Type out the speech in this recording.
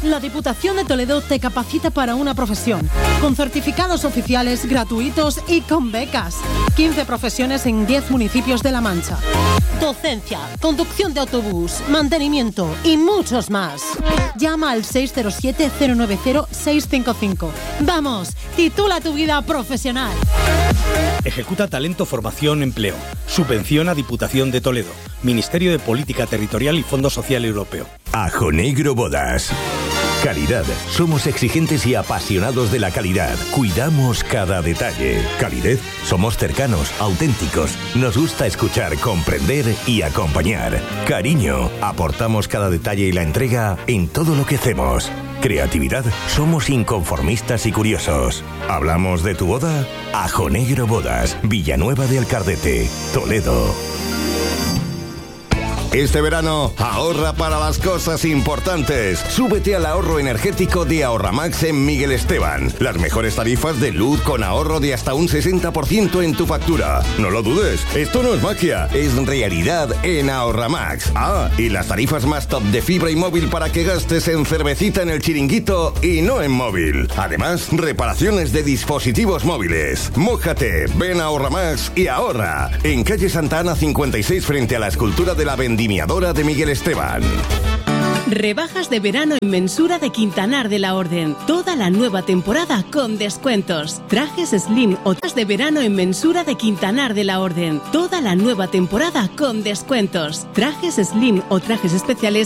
La Diputación de Toledo te capacita para una profesión, con certificados oficiales gratuitos y con becas. 15 profesiones en 10 municipios de La Mancha. Docencia, conducción de autobús, mantenimiento y muchos más. Llama al 607-090-655. Vamos, titula tu vida profesional. Ejecuta talento, formación, empleo. Subvención a Diputación de Toledo. Ministerio de Política Territorial y Fondo Social Europeo. Ajo Negro Bodas. Calidad. Somos exigentes y apasionados de la calidad. Cuidamos cada detalle. Calidez. Somos cercanos, auténticos. Nos gusta escuchar, comprender y acompañar. Cariño. Aportamos cada detalle y la entrega en todo lo que hacemos. Creatividad. Somos inconformistas y curiosos. ¿Hablamos de tu boda? Ajo Negro Bodas. Villanueva de Alcardete, Toledo. Este verano, ahorra para las cosas importantes. Súbete al ahorro energético de Ahorramax en Miguel Esteban. Las mejores tarifas de luz con ahorro de hasta un 60% en tu factura. No lo dudes, esto no es magia, es realidad en Ahorramax. Ah, y las tarifas más top de fibra y móvil para que gastes en cervecita en el chiringuito y no en móvil. Además, reparaciones de dispositivos móviles. Mójate, ven a Ahorramax y ahorra. En calle Santa Ana 56 frente a la escultura de la Vendimiadora de Miguel Esteban. Rebajas de verano en Mensura de Quintanar de la Orden. Toda la nueva temporada con descuentos. Trajes slim o trajes de verano en Mensura de Quintanar de la Orden. Toda la nueva temporada con descuentos. Trajes slim o trajes especiales